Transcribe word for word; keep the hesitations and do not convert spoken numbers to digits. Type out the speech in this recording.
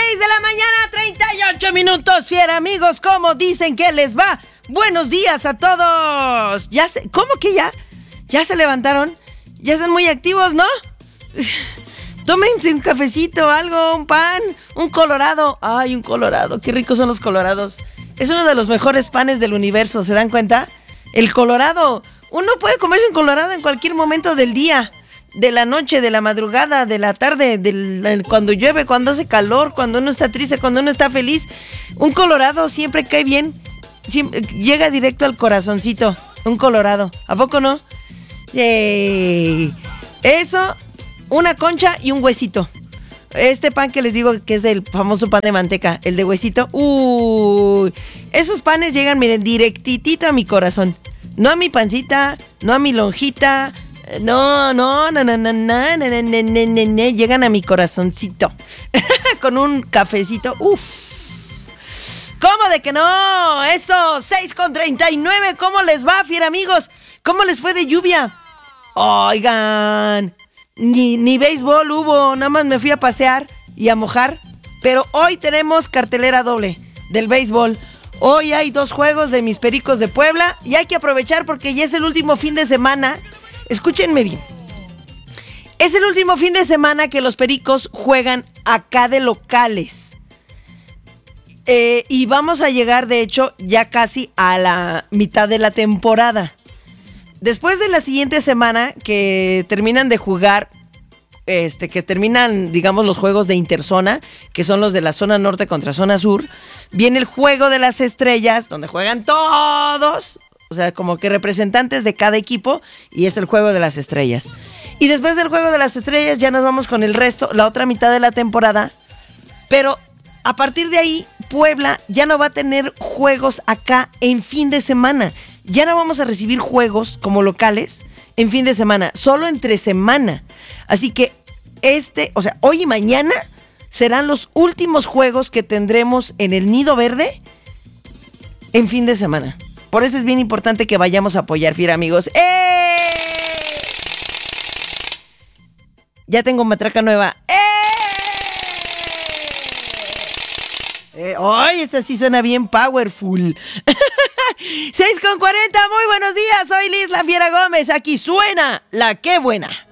seis de la mañana, treinta y ocho minutos, fiera amigos, ¿cómo dicen que les va? Buenos días a todos. Ya se, ¿Cómo que ya? ¿Ya se levantaron? Ya están muy activos, ¿no? Tómense un cafecito, algo, un pan, un colorado. Ay, un colorado, qué ricos son los colorados. Es uno de los mejores panes del universo, ¿se dan cuenta? El colorado. Uno puede comerse un colorado en cualquier momento del día, de la noche, de la madrugada, de la tarde, del, cuando llueve, cuando hace calor, cuando uno está triste, cuando uno está feliz. Un colorado siempre cae bien, siempre, llega directo al corazoncito. Un colorado, ¿a poco no? Yay. Eso, una concha y un huesito. Este pan que les digo que es del famoso pan de manteca, el de huesito. Uy, esos panes llegan, miren, directitito a mi corazón. No a mi pancita, no a mi lonjita. No, no, no, no, no, no, no, no, no, no, no, no. Llegan a mi corazoncito. Con un cafecito. Uf. ¿Cómo de que no? Eso, seis con treinta y nueve. ¿Cómo les va, fiera amigos? ¿Cómo les fue de lluvia? Oigan, ni, ni béisbol hubo, nada más me fui a pasear y a mojar. Pero hoy tenemos cartelera doble del béisbol. Hoy hay dos juegos de mis Pericos de Puebla y hay que aprovechar porque ya es el último fin de semana. Escúchenme bien. Es el último fin de semana que los Pericos juegan acá de locales. Eh, y vamos a llegar, de hecho, ya casi a la mitad de la temporada. Después de la siguiente semana que terminan de jugar, este, que terminan, digamos, los juegos de interzona, que son los de la zona norte contra zona sur, viene el juego de las estrellas, donde juegan todos, o sea, como que representantes de cada equipo, y es el juego de las estrellas. Y después del juego de las estrellas ya nos vamos con el resto, la otra mitad de la temporada, pero a partir de ahí, Puebla ya no va a tener juegos acá en fin de semana. Ya no vamos a recibir juegos como locales en fin de semana, solo entre semana. Así que este, o sea, hoy y mañana serán los últimos juegos que tendremos en el Nido Verde en fin de semana. Por eso es bien importante que vayamos a apoyar, fiera amigos. ¡Eh! Ya tengo matraca nueva. ¡Eh! ¡Eh! ¡Ay, esta sí suena bien powerful! seis con cuarenta, muy buenos días, soy Liz La Fiera Gómez, aquí suena La Qué Buena.